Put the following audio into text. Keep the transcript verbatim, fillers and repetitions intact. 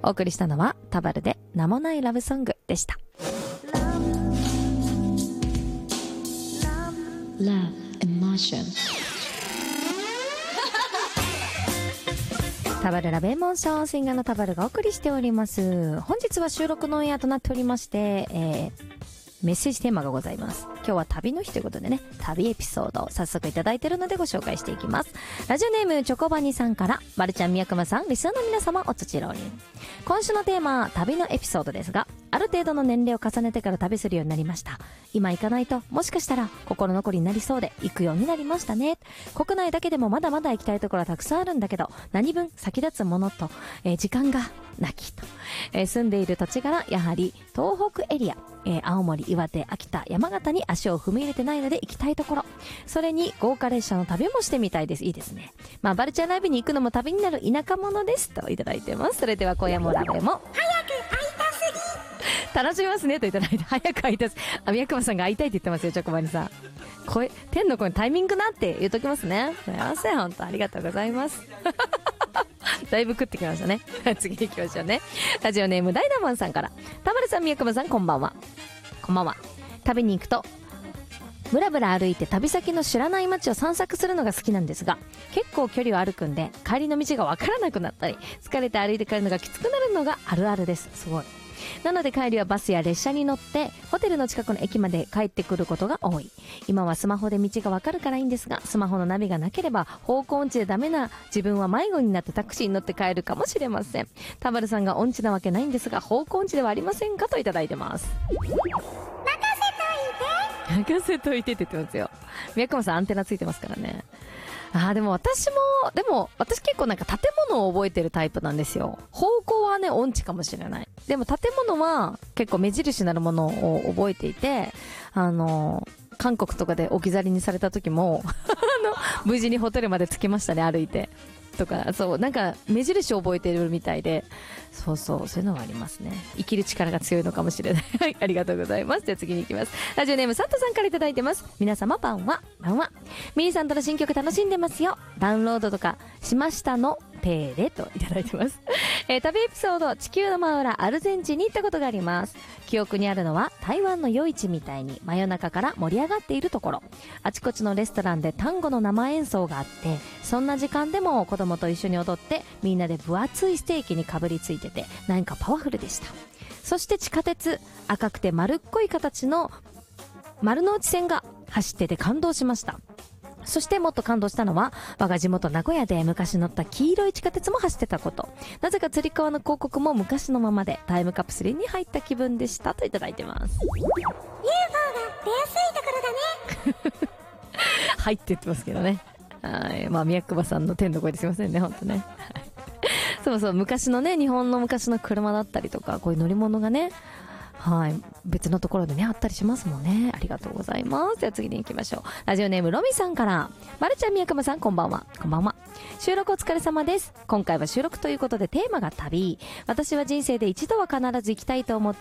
お送りしたのはタバルで名もないラブソングでした。 Love Emotion タバルラブエモーション、シンガーのタバルがお送りしております。本日は収録のオンエアとなっておりまして、えーメッセージテーマがございます。今日は旅の日ということでね、旅エピソードを早速いただいているのでご紹介していきます。ラジオネームチョコバニさんから、まるちゃん、みやくまさん、リスナーの皆様、おつちろうに。今週のテーマは旅のエピソードですが、ある程度の年齢を重ねてから旅するようになりました。今行かないともしかしたら心残りになりそうで行くようになりましたね。国内だけでもまだまだ行きたいところはたくさんあるんだけど、何分先立つものと、えー、時間がなきと、えー、住んでいる土地柄やはり東北エリア、えー、青森、岩手、秋田、山形に足を踏み入れてないので行きたいところ、それに豪華列車の旅もしてみたいです。いいですね。まあバルチャーライブに行くのも旅になる田舎者ですといただいてます。それでは今夜もラブも早く会いたすぎ楽しみますねといただいて、早く会いたすあ宮熊さんが会いたいって言ってますよ。チョコバニさん、声天の声のタイミングなって言っときますね。すいません、本当ありがとうございますだいぶ食ってきましたね次に行きましょうね。ラジオネームダイナマンさんから、田丸さん、宮熊さん、こんばんは。こんばんは。旅に行くとブラブラ歩いて旅先の知らない街を散策するのが好きなんですが、結構距離を歩くんで帰りの道がわからなくなったり、疲れて歩いて帰るのがきつくなるのがあるあるです。すごい。なので帰りはバスや列車に乗ってホテルの近くの駅まで帰ってくることが多い。今はスマホで道がわかるからいいんですが、スマホのナビがなければ方向音痴でダメな自分は迷子になってタクシーに乗って帰るかもしれません。田丸さんが音痴なわけないんですが、方向音痴ではありませんかといただいてます。任せといてって言ってますよ。宮川さんアンテナついてますからね。あーでも私もでも私結構なんか建物を覚えてるタイプなんですよ。方向はね音痴かもしれない。でも建物は結構目印なるものを覚えていて、あの韓国とかで置き去りにされた時もあの無事にホテルまで着きましたね、歩いてとか。そうなんか目印を覚えてるみたいで、そうそうそういうのはありますね。生きる力が強いのかもしれないはいありがとうございます。じゃあ次に行きます。ラジオネームサンタさんからいただいてます。皆様バンはバンはミリーさんとの新曲楽しんでますよ。ダウンロードとかしましたのペーレといただいてます、えー、旅エピソード、地球の真裏アルゼンチンに行ったことがあります。記憶にあるのは台湾の夜市みたいに真夜中から盛り上がっているところ、あちこちのレストランで単語の生演奏があって、そんな時間でも子供と一緒に踊ってみんなで分厚いステーキにかぶりついてて、なんかパワフルでした。そして地下鉄、赤くて丸っこい形の丸の内線が走ってて感動しました。そしてもっと感動したのは我が地元名古屋で昔乗った黄色い地下鉄も走ってたこと。なぜかつり革の広告も昔のままでタイムカプセルに入った気分でしたといただいてます。 ユーフォー が出やすいところだね入ってってますけどね。はい、まあ宮久保さんの天の声ですいませんね、本当ねそうそう、昔のね、日本の昔の車だったりとか、こういう乗り物がね、はい、別のところでねあったりしますもんね。ありがとうございます。では次に行きましょう。ラジオネームロミさんから、まるちゃん、宮久保さん、こんばんは。こんばんは。収録お疲れ様です。今回は収録ということでテーマが旅。私は人生で一度は必ず行きたいと思って